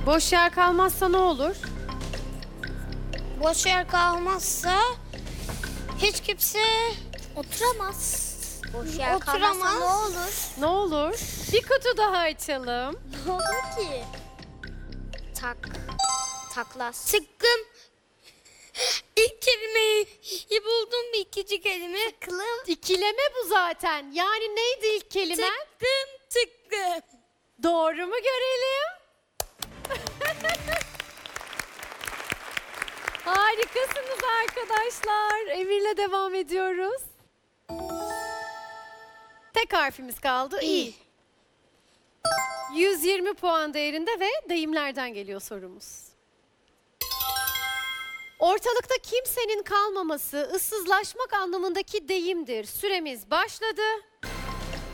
Boş yer kalmazsa ne olur? Boş yer kalmazsa hiç kimse Oturamaz. Boş yer Oturamaz. kalmazsa ne olur? Ne olur? Bir kutu daha açalım. Ne olur ki? Taklas. Tıkkım. İlk kelimeyi buldum, ikinci kelime. Tıklım. İkileme bu zaten. Yani neydi ilk kelime? Tıkkım. Doğru mu görelim? Harikasınız arkadaşlar. Emir'le devam ediyoruz. Tek harfimiz kaldı. İ. 120 puan değerinde ve deyimlerden geliyor sorumuz. Ortalıkta kimsenin kalmaması, ıssızlaşmak anlamındaki deyimdir. Süremiz başladı.